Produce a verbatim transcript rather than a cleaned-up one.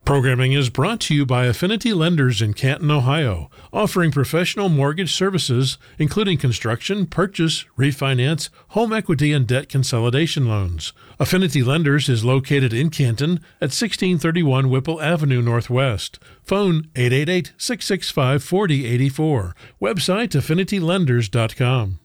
Programming is brought to you by Affinity Lenders in Canton, Ohio, offering professional mortgage services, including construction, purchase, refinance, home equity, and debt consolidation loans. Affinity Lenders is located in Canton at sixteen thirty-one Whipple Avenue Northwest. Phone eight eight eight, six six five, four zero eight four. Website affinity lenders dot com.